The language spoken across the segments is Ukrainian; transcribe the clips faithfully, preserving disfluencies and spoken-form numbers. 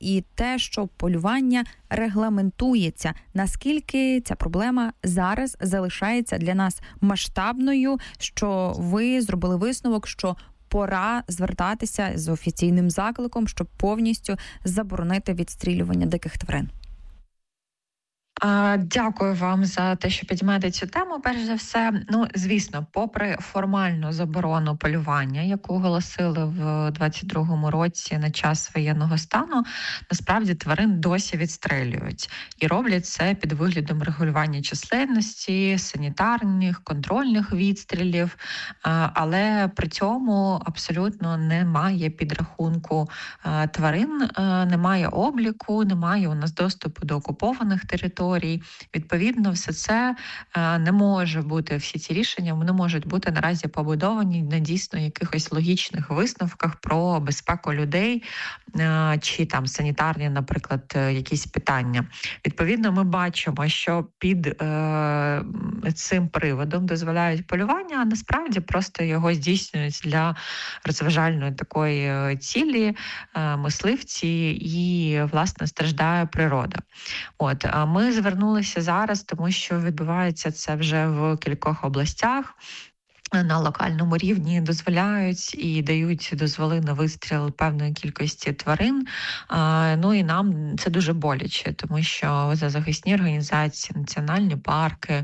і те, що полювання регламентується. Наскільки ця проблема зараз залишається для нас масштабною, що ви зробили висновок, що пора звертатися з офіційним закликом, щоб повністю заборонити відстрілювання диких тварин? Дякую вам за те, що підіймаєте цю тему. Перш за все, ну, звісно, попри формальну заборону полювання, яку оголосили в двадцять другому році на час воєнного стану, насправді тварин досі відстрелюють. І роблять це під виглядом регулювання численності, санітарних, контрольних відстрілів, але при цьому абсолютно немає підрахунку тварин, немає обліку, немає у нас доступу до окупованих територій. Відповідно, все це не може бути, всі ці рішення не можуть бути наразі побудовані на дійсно якихось логічних висновках про безпеку людей чи там санітарні, наприклад, якісь питання. Відповідно, ми бачимо, що під е, цим приводом дозволяють полювання, а насправді просто його здійснюють для розважальної такої цілі е, мисливці і, власне, страждає природа. От, а ми звернулися зараз, тому що відбувається це вже в кількох областях. На локальному рівні дозволяють і дають дозволи на вистріл певної кількості тварин. Ну і нам це дуже боляче, тому що зоозахисні організації, національні парки,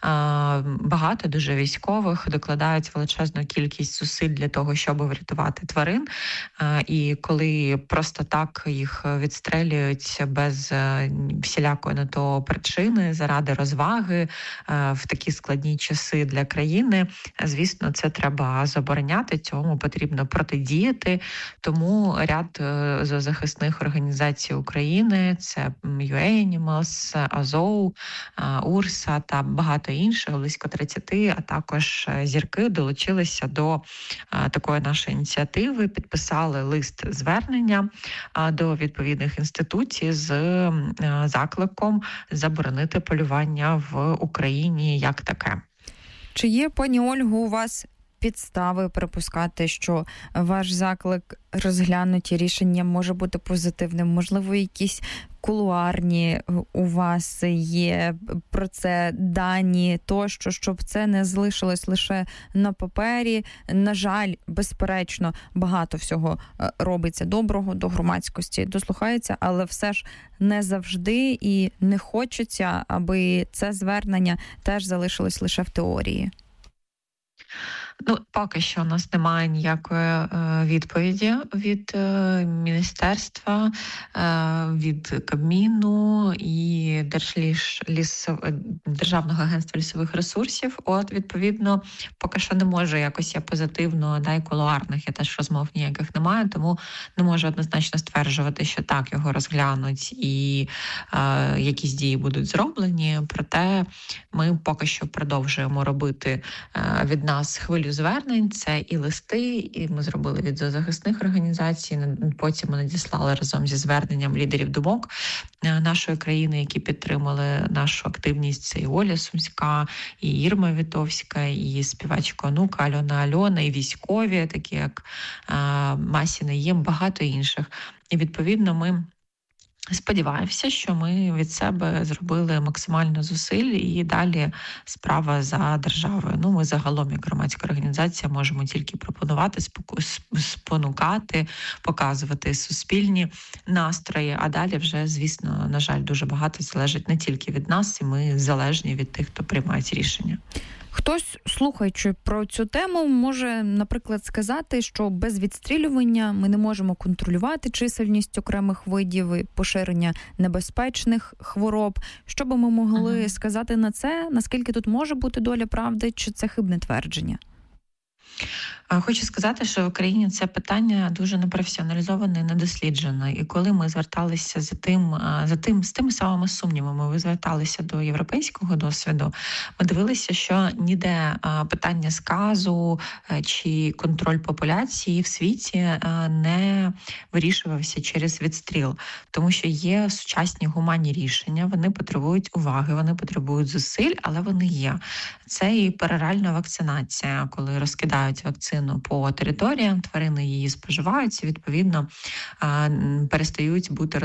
багато дуже військових докладають величезну кількість зусиль для того, щоб врятувати тварин. І коли просто так їх відстрелюють без всілякої на то причини, заради розваги в такі складні часи для країни, звісно, це треба забороняти, цьому потрібно протидіяти. Тому ряд зоозахисних організацій України, це ю ей Animals, Азов, Урса та багато інших, близько тридцяти, а також зірки долучилися до такої нашої ініціативи, підписали лист звернення до відповідних інституцій з закликом заборонити полювання в Україні як таке. Чи є, пані Ольго, у вас підстави припускати, що ваш заклик розглянуті рішення може бути позитивним? Можливо, якісь кулуарні у вас є про це дані тощо, щоб це не залишилось лише на папері? На жаль, безперечно, багато всього робиться доброго, до громадськості дослухається, але все ж не завжди і не хочеться, аби це звернення теж залишилось лише в теорії. Ну, поки що у нас немає ніякої е, відповіді від е, міністерства, е, від Кабміну і Держліс, ліс, Державного агентства лісових ресурсів. От, відповідно, поки що не можу якось я позитивно, да, і кулуарних, я теж розмов ніяких немає, тому не можу однозначно стверджувати, що так, його розглянуть і е, якісь дії будуть зроблені. Проте ми поки що продовжуємо робити е, від нас хвилю звернень, це і листи, і ми зробили від зоозахисних організацій, потім ми надіслали разом зі зверненням лідерів думок нашої країни, які підтримали нашу активність. Це і Оля Сумська, і Ірма Вітовська, і співачка онука Альона Альона, і військові, такі як Масі Наєм, багато інших. І відповідно ми сподіваємося, що ми від себе зробили максимально зусиль і далі справа за державою. Ну, ми загалом, як громадська організація, можемо тільки пропонувати, спонукати, показувати суспільні настрої, а далі вже, звісно, на жаль, дуже багато залежить не тільки від нас, і ми залежні від тих, хто приймає ці рішення. Хтось, слухаючи про цю тему, може, наприклад, сказати, що без відстрілювання ми не можемо контролювати чисельність окремих видів і поширення небезпечних хвороб. Що би ми могли ага. сказати на це? Наскільки тут може бути доля правди, чи це хибне твердження? Хочу сказати, що в Україні це питання дуже непрофесіоналізоване і недосліджене. І коли ми зверталися за тим, за тим, з тими самими сумнівами, ми зверталися до європейського досвіду, ми дивилися, що ніде питання сказу чи контроль популяції в світі не вирішувався через відстріл. Тому що є сучасні гуманні рішення, вони потребують уваги, вони потребують зусиль, але вони є. Це і пероральна вакцинація, коли розкидають вакцину по територіям, тварини її споживаються, відповідно перестають бути